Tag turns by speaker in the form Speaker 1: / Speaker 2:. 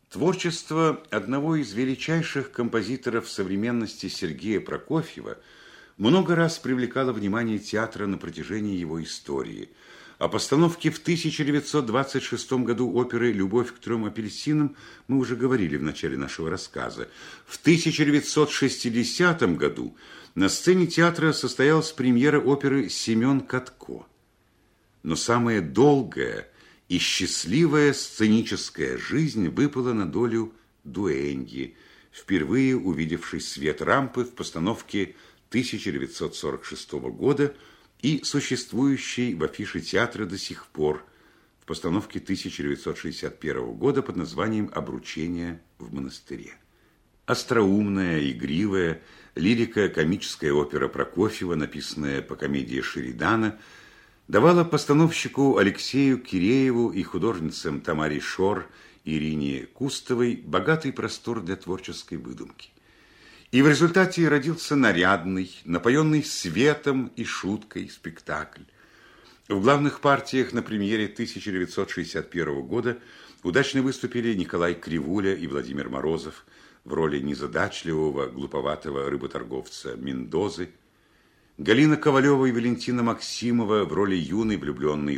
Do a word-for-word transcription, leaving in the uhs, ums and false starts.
Speaker 1: Творчество одного из величайших композиторов современности Сергея Прокофьева много раз привлекало внимание театра на протяжении его истории. О постановке в тысяча девятьсот двадцать шестом году оперы «Любовь к трем апельсинам» мы уже говорили в начале нашего рассказа. В тысяча девятьсот шестидесятом году на сцене театра состоялась премьера оперы «Семен Катко». Но самая долгая и счастливая сценическая жизнь выпала на долю дуэньи, впервые увидевшей свет рампы в постановке тысяча девятьсот сорок шестого года и существующей в афише театра до сих пор в постановке тысяча девятьсот шестьдесят первого года под названием «Обручение в монастыре». Остроумная, игривая, лирико-комическая опера Прокофьева, написанная по комедии Шеридана, давала постановщику Алексею Кирееву и художницам Тамаре Шор и Ирине Кустовой богатый простор для творческой выдумки. И в результате родился нарядный, напоенный светом и шуткой спектакль. В главных партиях на премьере тысяча девятьсот шестьдесят первого года удачно выступили Николай Кривуля и Владимир Морозов в роли незадачливого, глуповатого рыботорговца Мендозы, Галина Ковалева и Валентина Максимова в роли юной влюбленной